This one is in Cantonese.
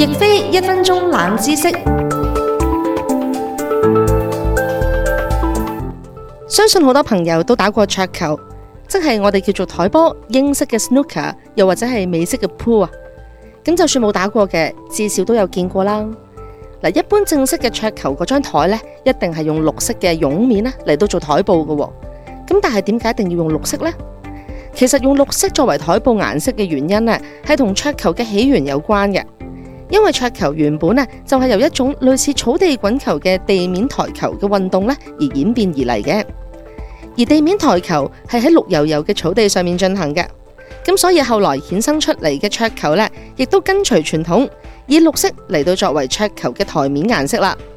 亦非1分鐘冷知識。相信好多朋友都打過桌球，即係我哋叫做台波，英式嘅 snooker， 又或者係美式嘅 pool 啊。咁就算冇打過嘅，至少都有見過啦。嗱，一般正式嘅桌球嗰張台呢，一定係用綠色嘅絨面嚟到做台布嘅。咁但係點解一定要用綠色呢？其實用綠色作為台布顏色嘅原因呢，係同桌球嘅起源有關嘅。因為桌球原本呢，就係由一種類似草地滾球嘅地面台球嘅運動呢而演變而嚟嘅。而地面台球係喺綠油油嘅草地上面進行嘅，咁所以後來衍生出嚟嘅桌球呢，亦都跟隨傳統，以綠色嚟到作為桌球嘅台面顏色啦。